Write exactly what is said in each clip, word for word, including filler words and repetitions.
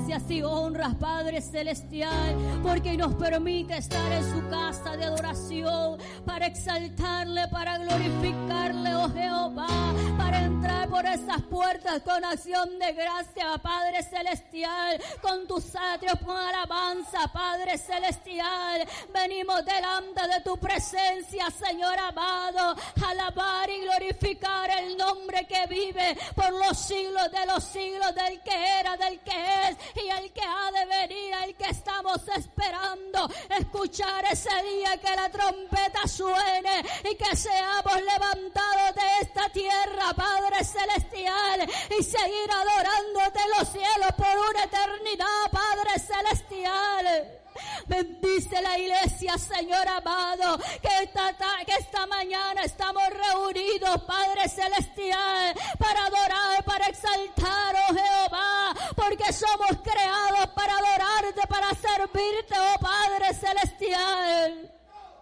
gracias y honras, Padre celestial, porque nos permite estar en su casa de adoración para exaltarle, para glorificarle, oh Jehová, para entrar por esas puertas con acción de gracia, Padre celestial, con tus atrios con alabanza, Padre celestial. Venimos delante de tu presencia, Señor amado, alabar y glorificar el nombre que vive por los siglos de los siglos, del que era, del que es y el que ha de venir, el que estamos esperando. Escuchar ese día que la trompeta suene y que seamos levantados de esta tierra, Padre celestial, y seguir adorándote en los cielos por una eternidad, Padre celestial. Bendice la iglesia, Señor amado, que esta, que esta mañana estamos reunidos, Padre celestial, para adorar, para exaltar, oh Jehová, porque somos creados para adorarte, para servirte, oh Padre celestial.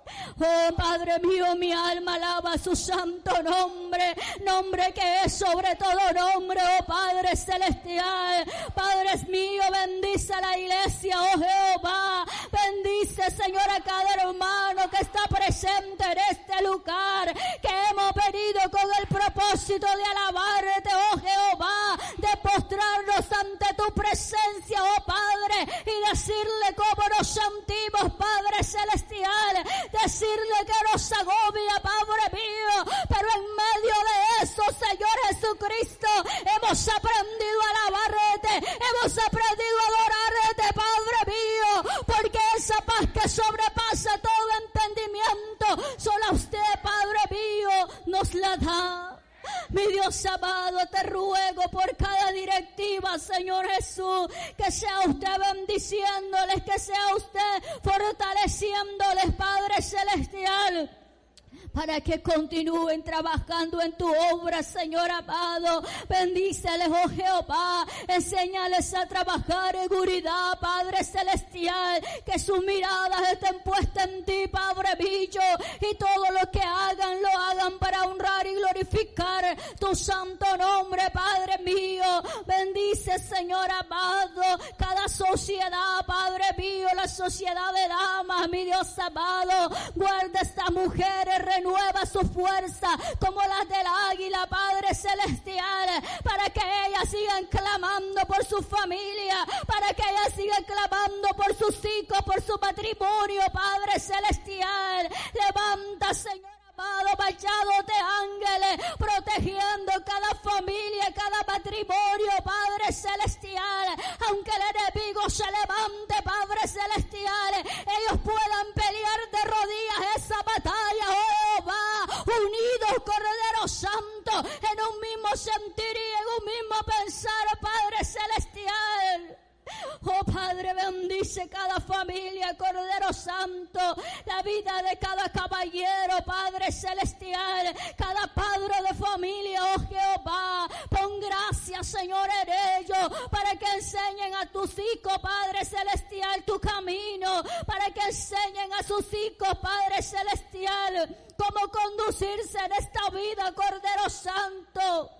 Oh Padre mío, mi alma alaba su santo nombre, nombre que es sobre todo nombre, oh Padre celestial. Padre mío, bendice a la iglesia, oh Jehová, bendice, Señor, a cada hermano que está presente en este lugar, que hemos venido con el propósito de alabarte, oh Jehová, de postrarnos ante tu presencia, oh Padre, y decirle cómo nos sentimos, Padre celestial, decirle que nos agobia, Padre mío, pero en medio de eso, Señor Jesucristo, hemos aprendido a alabarte, hemos aprendido a adorarte, Padre mío, porque esa paz que sobrepasa todo entendimiento, solo usted, Padre mío, nos la da. Mi Dios amado, te ruego por cada directiva, Señor Jesús, que sea usted bendiciéndoles, que sea usted fortaleciéndoles, Padre celestial, para que continúen trabajando en tu obra, Señor amado. Bendíceles, oh Jehová, enséñales a trabajar en unidad, Padre celestial, que sus miradas estén puestas en ti, Padre mío, y todo lo que hagan, lo hagan para honrar y glorificar tu santo nombre, Padre mío. Bendice, Señor amado, cada sociedad, Padre mío, la sociedad de damas, mi Dios amado, guarda a estas mujeres, renueva su fuerza como las del águila, Padre celestial, para que ellas sigan clamando por su familia, para que ellas sigan clamando por sus hijos, por su matrimonio, Padre celestial. Levanta, Señor amado, vallados de ángeles, protegiendo cada familia, cada matrimonio, Padre celestial. Aunque el enemigo se levante, Padre celestial, ellos puedan pelear de rodillas esa batalla, oh Jehová, unidos, Cordero Santo, en un mismo sentir y en un mismo pensar, Padre celestial. Oh Padre, bendice cada familia, Cordero Santo, la vida de cada caballero, Padre celestial, cada padre de familia, oh Jehová, pon gracia, Señor, en ellos, para que enseñen a tus hijos, Padre celestial, tu camino, para que enseñen a sus hijos, Padre celestial, cómo conducirse en esta vida, Cordero Santo.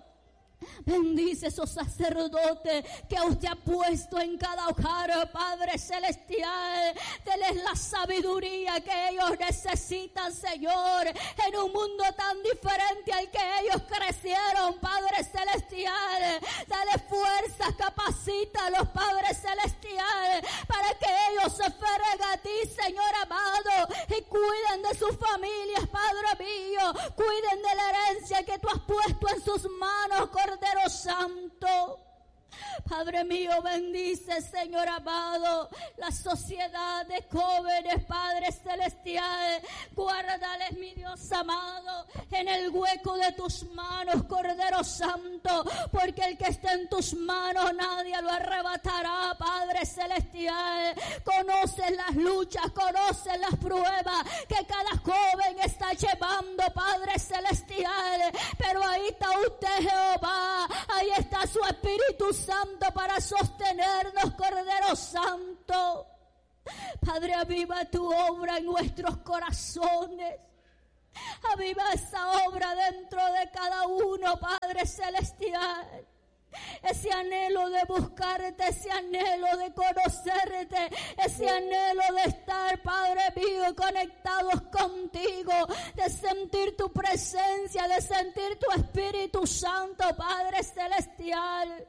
Bendice esos sacerdotes que usted ha puesto en cada hogar, Padre celestial. Denles la sabiduría que ellos necesitan, Señor, en un mundo tan diferente al que ellos crecieron, Padre celestial. Dale fuerzas, capacítalos, Padre celestial, para que ellos se aferren a ti, Señor amado, y cuiden de sus familias, Padre mío. Cuiden de la herencia que tú has puesto en sus manos, Cordero Santo. Padre mío, bendice, Señor amado, la sociedad de jóvenes, Padre celestial. Guárdales, mi Dios amado, en el hueco de tus manos, Cordero Santo, porque el que esté en tus manos nadie lo arrebatará, Padre celestial. Conoces las luchas, conoces las pruebas que cada joven está llevando, Padre celestial, pero ahí está usted, Jehová, ahí está su Espíritu Santo para sostenernos, Cordero Santo. Padre, aviva tu obra en nuestros corazones. Aviva esa obra dentro de cada uno, Padre celestial. ese anhelo de buscarte, ese anhelo de conocerte, ese anhelo de estar, Padre mío, conectados contigo, de sentir tu presencia, de sentir tu Espíritu Santo, Padre celestial.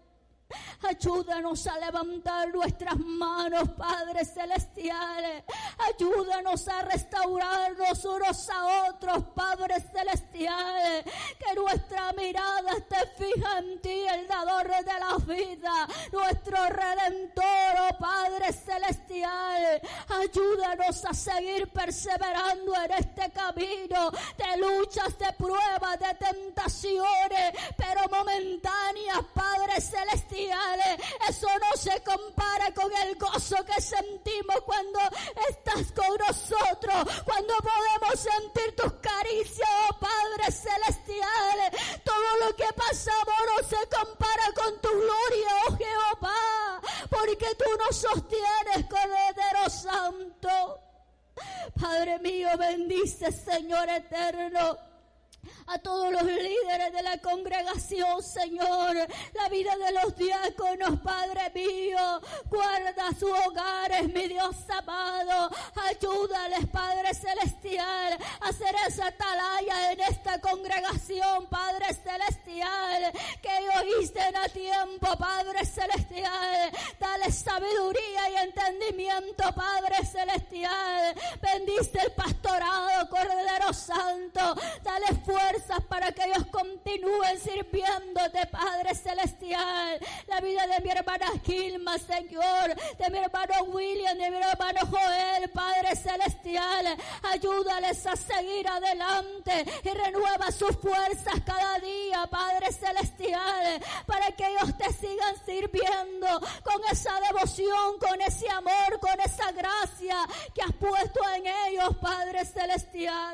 Ayúdanos a levantar nuestras manos, Padre celestial. Ayúdanos a restaurarnos unos a otros, Padre celestial. Que nuestra mirada esté fija en ti, el dador de la vida, nuestro Redentor, oh Padre celestial. Ayúdanos a seguir perseverando en este camino de luchas, de pruebas, de tentaciones, pero momentáneas, Padre celestial. Eso no se compara con el gozo que sentimos cuando estás con nosotros, cuando podemos sentir tus caricias, oh Padre celestial. Todo lo que pasamos no se compara con tu gloria, oh Jehová, porque tú nos sostienes, Cordero Santo. Padre mío, bendice, Señor eterno, a todos los líderes de la congregación, Señor, la vida de los diáconos, Padre mío, guarda sus hogares, mi Dios amado, ayúdales, Padre celestial, a hacer esa atalaya en esta congregación, Padre celestial, que ellos estén a tiempo, Padre celestial, dale sabiduría y entendimiento, Padre celestial, bendice el pastorado, Cordero Santo, dale fuerzas para que ellos continúen sirviéndote, Padre celestial. La vida de mi hermana Gilma, Señor, de mi hermano William, de mi hermano Joel, Padre celestial, ayúdales a seguir adelante y renueva sus fuerzas cada día, Padre celestial, para que ellos te sigan sirviendo con esa devoción, con ese amor, con esa gracia que has puesto en ellos, Padre celestial.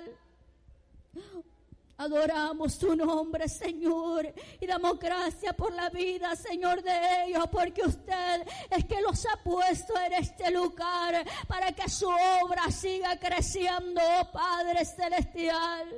Adoramos tu nombre, Señor, y damos gracias por la vida, Señor, de ellos, porque usted es que los ha puesto en este lugar para que su obra siga creciendo, oh Padre celestial.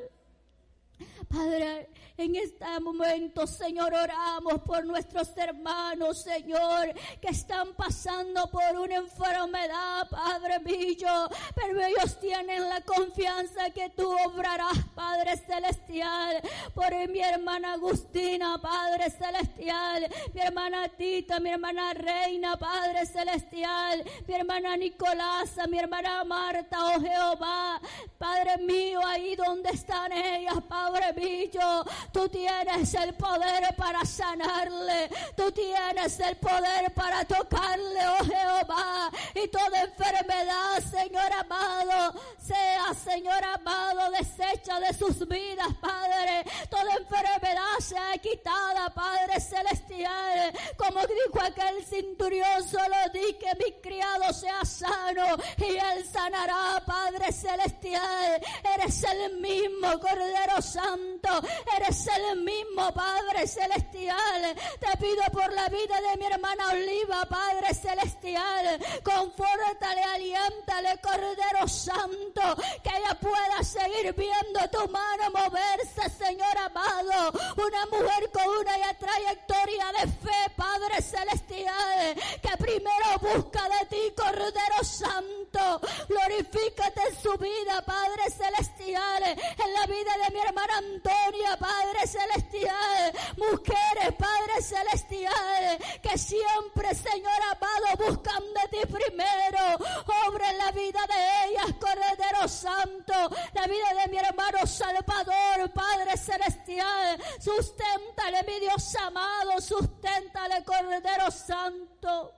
Padre, en este momento, Señor, oramos por nuestros hermanos, Señor, que están pasando por una enfermedad, Padre mío, pero ellos tienen la confianza que tú obrarás, Padre celestial, por mi hermana Agustina, Padre celestial, mi hermana Tita, mi hermana Reina, Padre celestial, mi hermana Nicolasa, mi hermana Marta, oh Jehová, Padre mío, ahí donde están ellas, Padre mío, tú tienes el poder para sanarle, tú tienes el poder para tocarle, oh Jehová, y toda enfermedad, Señor amado, sea, Señor amado, deshecha de sus vidas, Padre, toda enfermedad sea quitada, Padre celestial, como dijo aquel centurión, solo di que mi criado sea sano, y él sanará, Padre celestial, eres el mismo, Cordero Santo, eres el mismo, Padre celestial. Te pido por la vida de mi hermana Oliva, Padre celestial, confórtale, aliéntale, Cordero Santo, que ella pueda seguir viendo tu mano moverse, Señor amado, una mujer con una trayectoria de fe, Padre celestial, que primero busca de ti, Cordero Santo, glorifícate en su vida, Padre celestial, en la vida de mi hermana Antonia, Padre celestial, mujeres, Padre celestial, que siempre, Señor amado, buscan de ti primero, obra en la vida de ellas, Cordero Santo, la vida de mi hermano Salvador, Padre celestial, susténtale, mi Dios amado, susténtale, Cordero Santo.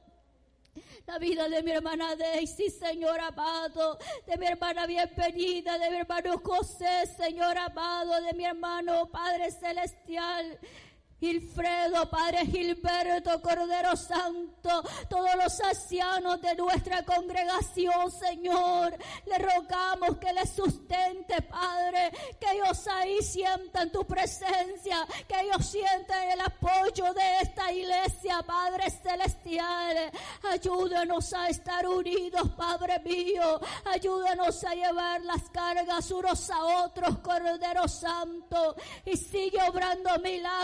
La vida de mi hermana Daisy, Señor amado, de mi hermana Bienvenida, de mi hermano José, Señor amado, de mi hermano Padre celestial, Gilfredo, Padre Gilberto, Cordero Santo, todos los ancianos de nuestra congregación, Señor, le rogamos que les sustente, Padre, que ellos ahí sientan tu presencia, que ellos sientan el apoyo de esta iglesia, Padre celestial. Ayúdanos a estar unidos, Padre mío, ayúdanos a llevar las cargas unos a otros, Cordero Santo, y sigue obrando milagros,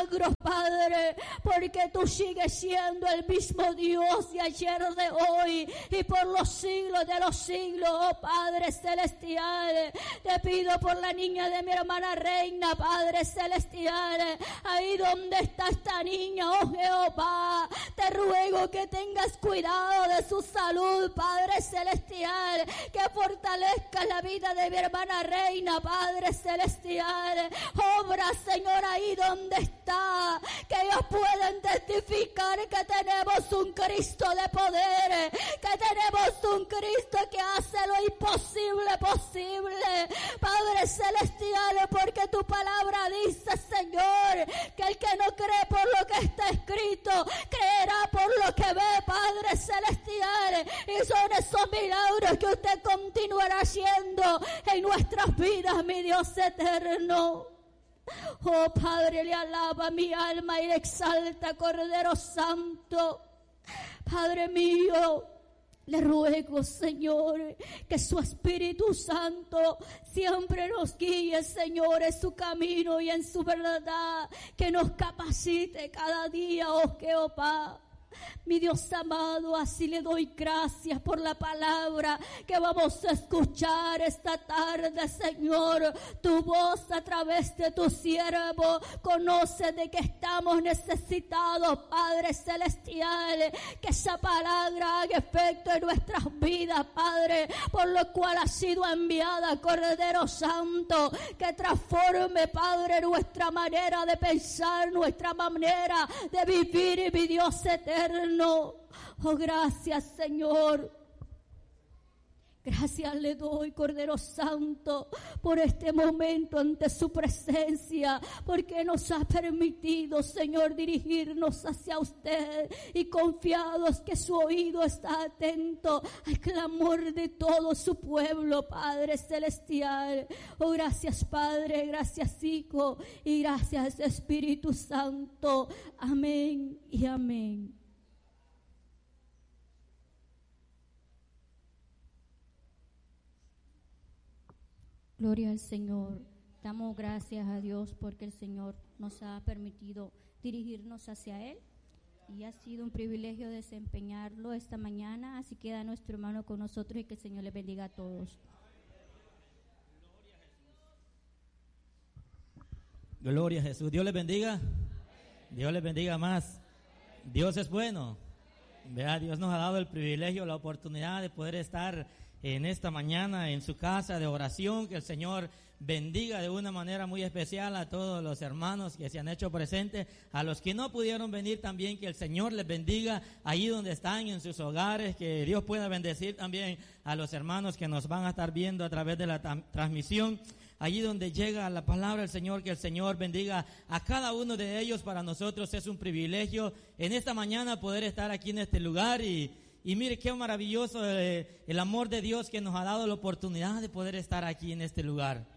Padre, porque tú sigues siendo el mismo Dios de ayer, de hoy y por los siglos de los siglos, oh Padre celestial. Te pido por la niña de mi hermana Reina, Padre celestial, ahí donde está esta niña, oh Jehová, te ruego que tengas cuidado de su salud, Padre celestial, que fortalezcas la vida de mi hermana Reina, Padre celestial. Obra, Señor, ahí donde está, que ellos puedan testificar que tenemos un Cristo de poder, que tenemos un Cristo que hace lo imposible posible, Padre celestial, porque tu palabra dice, Señor, que el que no cree por lo que está escrito, creerá por lo que ve, Padre celestial. Y son esos milagros que usted continuará haciendo en nuestras vidas, mi Dios eterno. Oh Padre, le alaba mi alma y le exalta, Cordero Santo. Padre mío, le ruego, Señor, que su Espíritu Santo siempre nos guíe, Señor, en su camino y en su verdad, que nos capacite cada día, oh Jehová. Mi Dios amado, así le doy gracias por la palabra que vamos a escuchar esta tarde, Señor. Tu voz a través de tu siervo conoce de que estamos necesitados, Padre celestial. Que esa palabra haga efecto en nuestras vidas, Padre, por lo cual ha sido enviada, Cordero Santo. Que transforme, Padre, nuestra manera de pensar, nuestra manera de vivir, mi Dios eterno. Oh, gracias, Señor. Gracias le doy, Cordero Santo, por este momento ante su presencia, porque nos ha permitido, Señor, dirigirnos hacia usted y confiados que su oído está atento al clamor de todo su pueblo, Padre celestial. Oh, gracias, Padre, gracias, Hijo, y gracias, Espíritu Santo. Amén y amén. Gloria al Señor. Damos gracias a Dios porque el Señor nos ha permitido dirigirnos hacia Él y ha sido un privilegio desempeñarlo esta mañana. Así queda nuestro hermano con nosotros y que el Señor les bendiga a todos. Gloria a Jesús. Dios les bendiga. Dios les bendiga más. Dios es bueno. Vea, Dios nos ha dado el privilegio, la oportunidad de poder estar en esta mañana en su casa de oración. Que el Señor bendiga de una manera muy especial a todos los hermanos que se han hecho presentes, a los que no pudieron venir también, que el Señor les bendiga ahí donde están en sus hogares, que Dios pueda bendecir también a los hermanos que nos van a estar viendo a través de la tam- transmisión. Allí donde llega la palabra del Señor, que el Señor bendiga a cada uno de ellos. Para nosotros es un privilegio en esta mañana poder estar aquí en este lugar y Y mire qué maravilloso eh, el amor de Dios que nos ha dado la oportunidad de poder estar aquí en este lugar.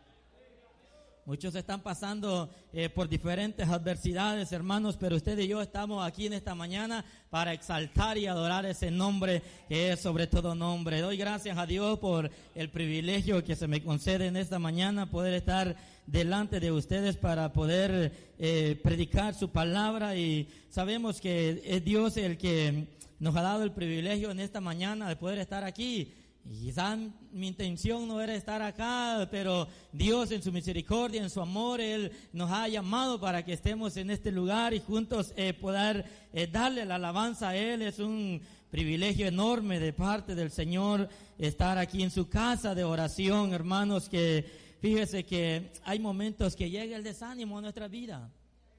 Muchos están pasando eh, por diferentes adversidades, hermanos, pero usted y yo estamos aquí en esta mañana para exaltar y adorar ese nombre que es sobre todo nombre. Doy gracias a Dios por el privilegio que se me concede en esta mañana, poder estar delante de ustedes para poder eh, predicar su palabra. Y sabemos que es Dios el que nos ha dado el privilegio en esta mañana de poder estar aquí. Y quizás mi intención no era estar acá, pero Dios en su misericordia, en su amor, Él nos ha llamado para que estemos en este lugar y juntos eh, poder eh, darle la alabanza a Él. Es un privilegio enorme de parte del Señor estar aquí en su casa de oración, hermanos, que fíjese que hay momentos que llega el desánimo a nuestra vida.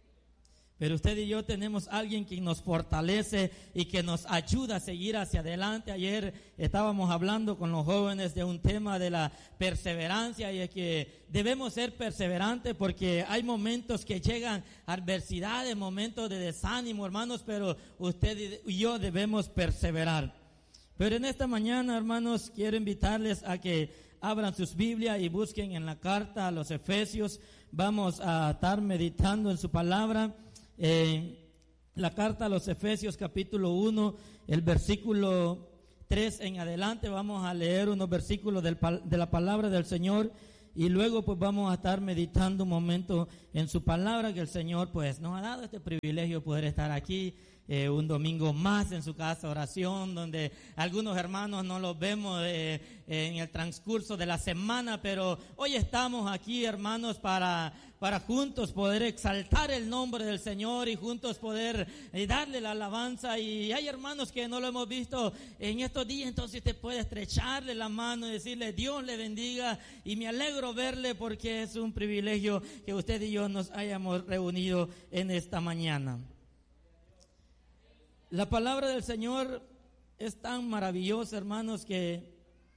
Pero usted y yo tenemos a alguien que nos fortalece y que nos ayuda a seguir hacia adelante. Ayer estábamos hablando con los jóvenes de un tema de la perseverancia, y es que debemos ser perseverantes porque hay momentos que llegan adversidades, momentos de desánimo, hermanos, pero usted y yo debemos perseverar. Pero en esta mañana, hermanos, quiero invitarles a que abran sus Biblias y busquen en la carta a los Efesios. Vamos a estar meditando en su palabra. Eh, la carta a los Efesios capítulo uno, el versículo tres en adelante. Vamos a leer unos versículos del, de la palabra del Señor y luego pues vamos a estar meditando un momento en su palabra, que el Señor pues nos ha dado este privilegio de poder estar aquí eh, un domingo más en su casa de oración, donde algunos hermanos no los vemos eh, en el transcurso de la semana, pero hoy estamos aquí, hermanos, para, para juntos poder exaltar el nombre del Señor y juntos poder eh, darle la alabanza. Y hay hermanos que no lo hemos visto en estos días, entonces usted puede estrecharle la mano y decirle Dios le bendiga, y me alegro verle porque es un privilegio que usted y yo nos hayamos reunido en esta mañana. La palabra del Señor es tan maravillosa, hermanos, que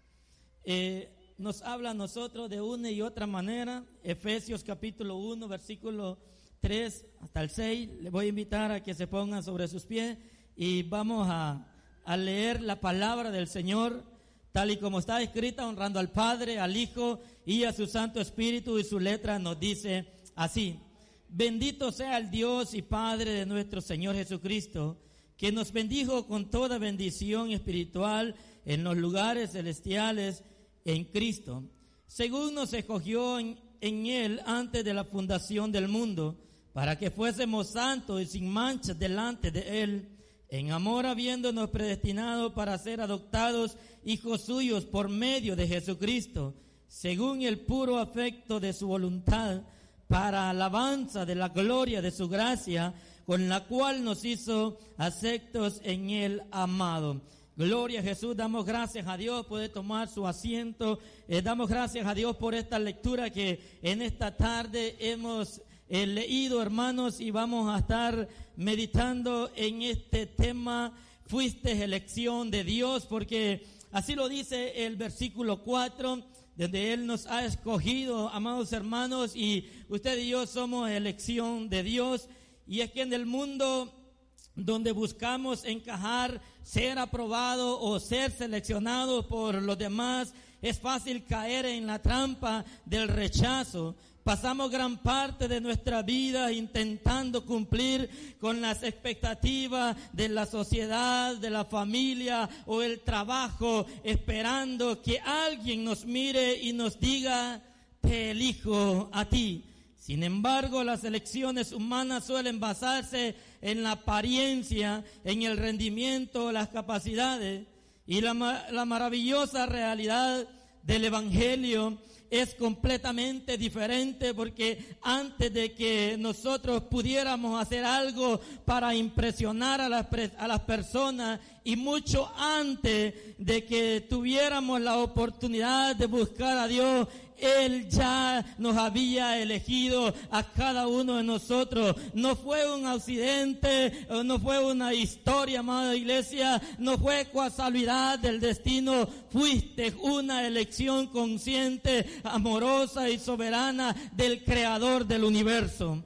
eh, nos habla a nosotros de una y otra manera. Efesios capítulo uno, versículo tres hasta el seis. Les voy a invitar a que se pongan sobre sus pies y vamos a, a leer la palabra del Señor tal y como está escrita, honrando al Padre, al Hijo y a su Santo Espíritu, y su letra nos dice así: bendito sea el Dios y Padre de nuestro Señor Jesucristo, que nos bendijo con toda bendición espiritual en los lugares celestiales en Cristo, según nos escogió en, en Él antes de la fundación del mundo, para que fuésemos santos y sin mancha delante de Él, en amor habiéndonos predestinado para ser adoptados hijos suyos por medio de Jesucristo, según el puro afecto de su voluntad, para alabanza de la gloria de su gracia, con la cual nos hizo aceptos en el amado. Gloria a Jesús, damos gracias a Dios. Puede tomar su asiento. Eh, damos gracias a Dios por esta lectura que en esta tarde hemos eh, leído, hermanos, y vamos a estar meditando en este tema. Fuiste elección de Dios, porque así lo dice el versículo cuatro, donde Él nos ha escogido, amados hermanos, y usted y yo somos elección de Dios. Y es que en el mundo donde buscamos encajar, ser aprobado o ser seleccionado por los demás, es fácil caer en la trampa del rechazo. Pasamos gran parte de nuestra vida intentando cumplir con las expectativas de la sociedad, de la familia o el trabajo, esperando que alguien nos mire y nos diga, te elijo a ti. Sin embargo, las elecciones humanas suelen basarse en la apariencia, en el rendimiento, las capacidades, y la, la maravillosa realidad del Evangelio es completamente diferente, porque antes de que nosotros pudiéramos hacer algo para impresionar a las, a las personas, y mucho antes de que tuviéramos la oportunidad de buscar a Dios, Él ya nos había elegido a cada uno de nosotros. No fue un accidente, no fue una historia, amada iglesia, no fue casualidad del destino. Fuiste una elección consciente, amorosa y soberana del Creador del universo.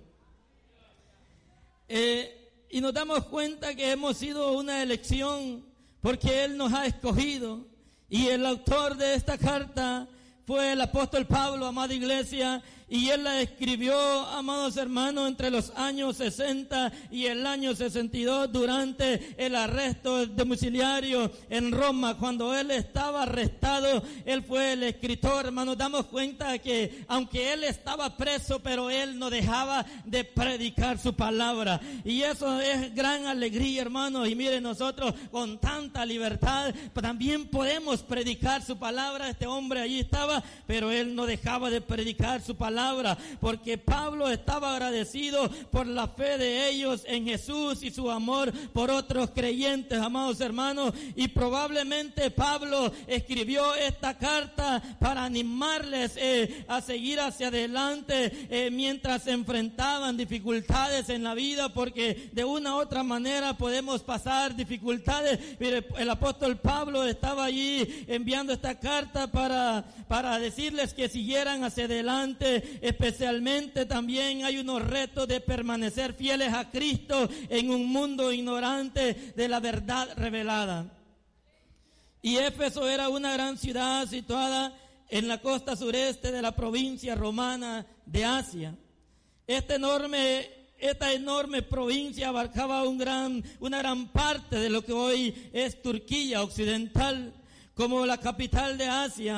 Eh, y nos damos cuenta que hemos sido una elección porque Él nos ha escogido. Y el autor de esta carta fue el apóstol Pablo, amada iglesia, y él la escribió, amados hermanos, entre los años sesenta y el año sesenta y dos, durante el arresto domiciliario en Roma. Cuando él estaba arrestado, él fue el escritor. Hermanos, damos cuenta que aunque él estaba preso, pero él no dejaba de predicar su palabra. Y eso es gran alegría, hermanos. Y miren, nosotros con tanta libertad también podemos predicar su palabra. Este hombre allí estaba, pero él no dejaba de predicar su palabra, porque Pablo estaba agradecido por la fe de ellos en Jesús y su amor por otros creyentes, amados hermanos. Y probablemente Pablo escribió esta carta para animarles eh, a seguir hacia adelante eh, mientras se enfrentaban dificultades en la vida, porque de una u otra manera podemos pasar dificultades. Mire, el apóstol Pablo estaba allí enviando esta carta para, para decirles que siguieran hacia adelante. Especialmente también hay unos retos de permanecer fieles a Cristo en un mundo ignorante de la verdad revelada. Y Éfeso era una gran ciudad situada en la costa sureste de la provincia romana de Asia. Este enorme, esta enorme provincia abarcaba un gran, una gran parte de lo que hoy es Turquía occidental, como la capital de Asia.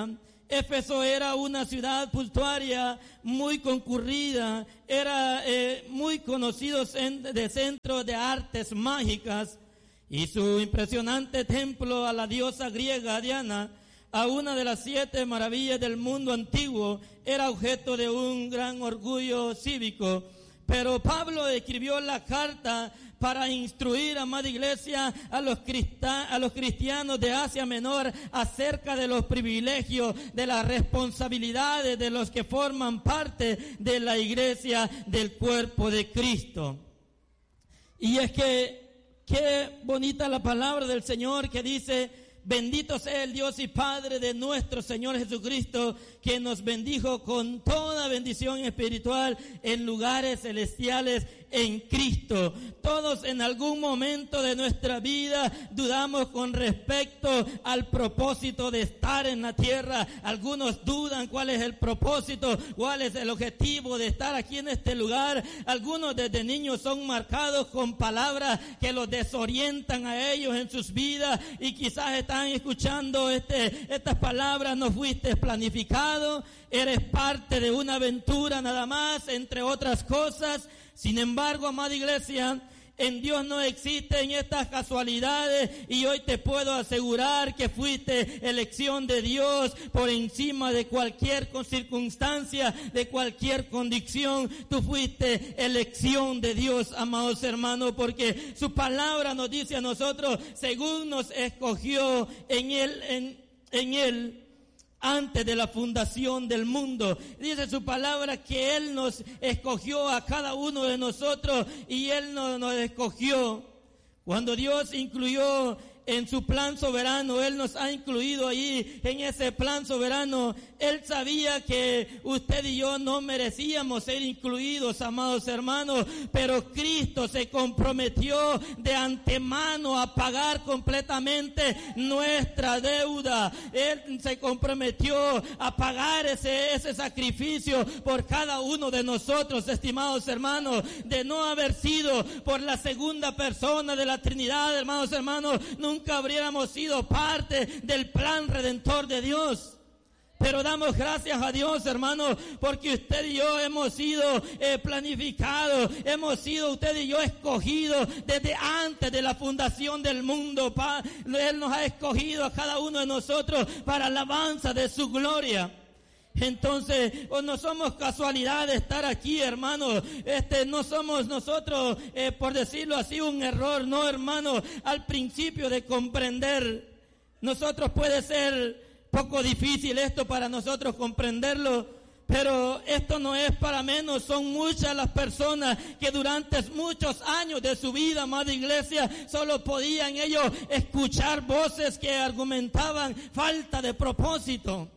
Éfeso era una ciudad portuaria muy concurrida, era eh, muy conocido de centro de artes mágicas, y su impresionante templo a la diosa griega Diana, a una de las siete maravillas del mundo antiguo, era objeto de un gran orgullo cívico. Pero Pablo escribió la carta para instruir, amada iglesia, a los, crista- a los cristianos de Asia Menor acerca de los privilegios, de las responsabilidades de los que forman parte de la iglesia del cuerpo de Cristo. Y es que, qué bonita la palabra del Señor que dice: bendito sea el Dios y Padre de nuestro Señor Jesucristo, que nos bendijo con toda bendición espiritual en lugares celestiales en Cristo. Todos en algún momento de nuestra vida dudamos con respecto al propósito de estar en la tierra. Algunos dudan cuál es el propósito, cuál es el objetivo de estar aquí en este lugar. Algunos desde niños son marcados con palabras que los desorientan a ellos en sus vidas, y quizás están escuchando este, estas palabras: no fuiste planificado, eres parte de una aventura nada más, entre otras cosas. Sin embargo, amada iglesia, en Dios no existen estas casualidades, y hoy te puedo asegurar que fuiste elección de Dios por encima de cualquier circunstancia, de cualquier condición. Tú fuiste elección de Dios, amados hermanos, porque su palabra nos dice a nosotros: según nos escogió en él, en, en él, antes de la fundación del mundo. Dice su palabra que Él nos escogió a cada uno de nosotros, y Él nos, nos escogió. Cuando Dios incluyó en su plan soberano, Él nos ha incluido ahí en ese plan soberano. Él sabía que usted y yo no merecíamos ser incluidos, amados hermanos, pero Cristo se comprometió de antemano a pagar completamente nuestra deuda. Él se comprometió a pagar ese, ese sacrificio por cada uno de nosotros, estimados hermanos. De no haber sido por la segunda persona de la Trinidad, hermanos hermanos, nunca habríamos sido parte del plan redentor de Dios. Pero damos gracias a Dios, hermanos, porque usted y yo hemos sido eh, planificados, hemos sido usted y yo escogidos desde antes de la fundación del mundo. Pa, Él nos ha escogido a cada uno de nosotros para alabanza de su gloria. Entonces, oh, no somos casualidad de estar aquí, hermanos. Este, no somos nosotros, eh, por decirlo así, un error. No, hermanos, al principio de comprender, nosotros puede ser poco difícil esto para nosotros comprenderlo, pero esto no es para menos. Son muchas las personas que durante muchos años de su vida, amada iglesia, solo podían ellos escuchar voces que argumentaban falta de propósito.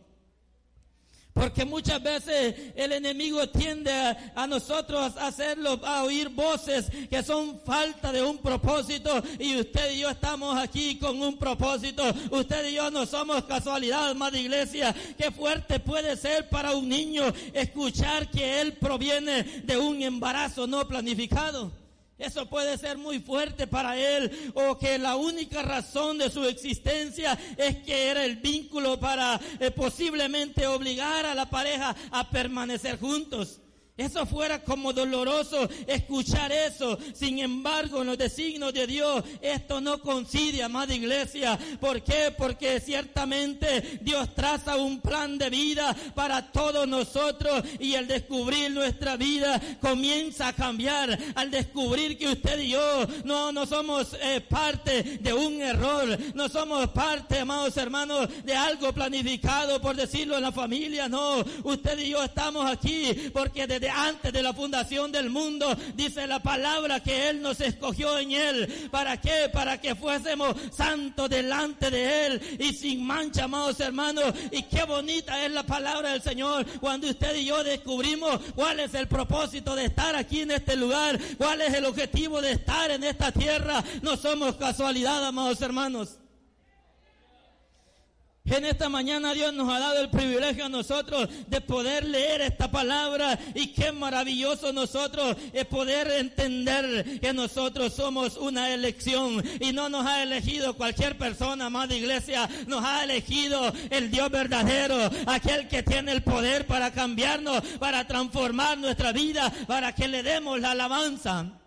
Porque muchas veces el enemigo tiende a, a nosotros a hacerlo, a oír voces que son falta de un propósito, y usted y yo estamos aquí con un propósito. Usted y yo no somos casualidad, amada iglesia. Qué fuerte puede ser para un niño escuchar que él proviene de un embarazo no planificado. Eso puede ser muy fuerte para él, o que la única razón de su existencia es que era el vínculo para eh, posiblemente obligar a la pareja a permanecer juntos. Eso fuera como doloroso escuchar eso. Sin embargo, en los designios de Dios, esto no coincide, amada iglesia. ¿Por qué? Porque ciertamente Dios traza un plan de vida para todos nosotros, y al descubrir nuestra vida comienza a cambiar. Al descubrir que usted y yo no, no somos eh, parte de un error, no somos parte, amados hermanos, de algo planificado, por decirlo, en la familia. No, usted y yo estamos aquí porque desde antes de la fundación del mundo, dice la palabra que Él nos escogió en Él. ¿Para qué? Para que fuésemos santos delante de Él y sin mancha, amados hermanos. Y qué bonita es la palabra del Señor cuando usted y yo descubrimos cuál es el propósito de estar aquí en este lugar, cuál es el objetivo de estar en esta tierra. No somos casualidad, amados hermanos. que en esta mañana Dios nos ha dado el privilegio a nosotros de poder leer esta palabra, y qué maravilloso nosotros es poder entender que nosotros somos una elección y no nos ha elegido cualquier persona, amada iglesia, nos ha elegido el Dios verdadero, aquel que tiene el poder para cambiarnos, para transformar nuestra vida, para que le demos la alabanza.